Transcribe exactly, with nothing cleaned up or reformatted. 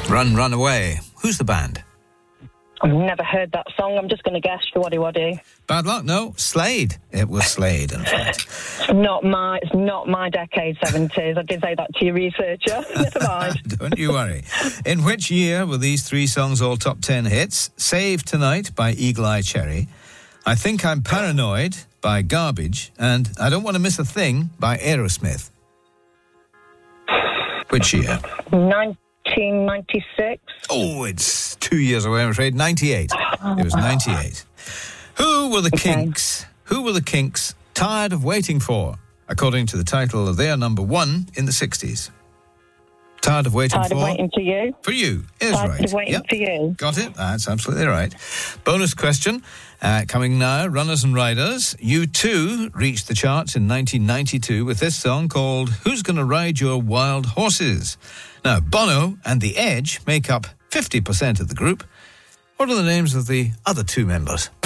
Run, Run Away. Who's the band? I've never heard that song. I'm just going to guess Waddy Waddy. Bad luck. No, Slade. It was Slade, in fact. It's not my, it's not my decade, seventies. I did say that to your researcher. Never mind. Don't you worry. In which year were these three songs all top ten hits? Save Tonight by Eagle Eye Cherry, I Think I'm Paranoid by Garbage, and I Don't Want to Miss a Thing by Aerosmith. Which year? nineteen ninety-six. Oh, it's two years away, I'm afraid. ninety-eight. It was ninety-eight. Who were the Okay. Kinks? Who were the Kinks tired of waiting for, according to the title of their number one in the sixties? Tired of waiting Tired for? of waiting for you. For you is Tired right. of waiting Yep. for you. Got it? That's absolutely right. Bonus question. Uh, coming now, runners and riders. You too reached the charts in nineteen ninety-two with this song called Who's Gonna Ride Your Wild Horses? Now, Bono and The Edge make up fifty percent of the group. What are the names of the other two members?